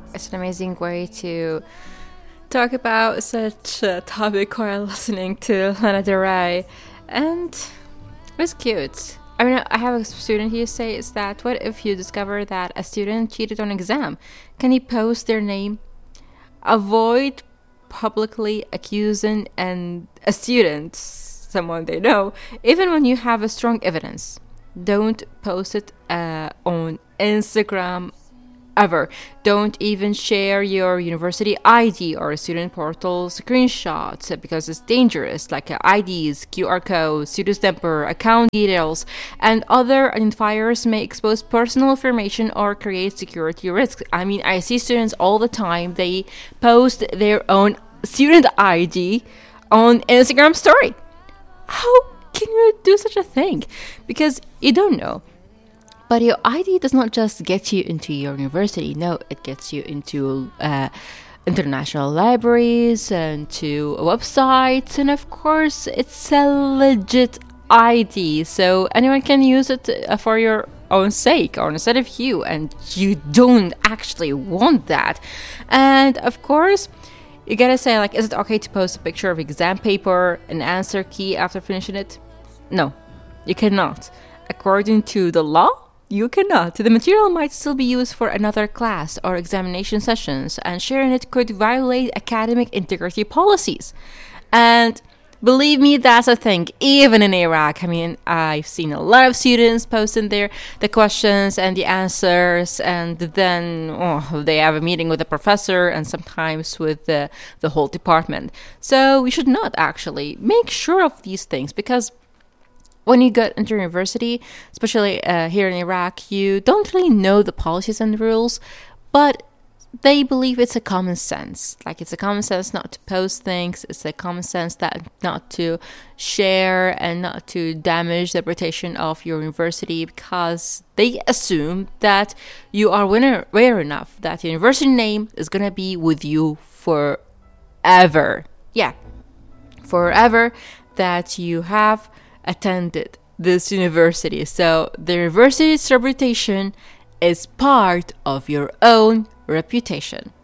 It's an amazing way to talk about such a topic while listening to Lana Del Rey. And it was cute. I mean, I have a student who says that what if you discover that a student cheated on exam? Can you post their name? Avoid publicly accusing a student, someone they know, even when you have a strong evidence. Don't post it on Instagram ever. Don't even share your university ID or student portal screenshots because it's dangerous, like IDs, QR codes, student number, account details, and other identifiers may expose personal information or create security risks. I mean, I see students all the time, they post their own student ID on Instagram story. How can you do such a thing? Because you don't know. But your ID does not just get you into your university. No, it gets you into international libraries and to websites. And of course, it's a legit ID. So anyone can use it for your own sake or instead of you. And you don't actually want that. And of course, you gotta say, like, is it okay to post a picture of exam paper, an answer key after finishing it? No, you cannot. According to the law, you cannot. The material might still be used for another class or examination sessions, and sharing it could violate academic integrity policies. And believe me, that's a thing, even in Iraq. I mean, I've seen a lot of students posting the questions and the answers, and then they have a meeting with the professor and sometimes with the whole department. So we should not actually make sure of these things, because when you get into university, especially here in Iraq, you don't really know the policies and the rules, but they believe it's a common sense. Like, it's a common sense not to post things. It's a common sense that not to share and not to damage the reputation of your university, because they assume that you are aware enough that the university name is going to be with you forever. Yeah, forever, that you have attended this university. So the university's reputation is part of your own reputation.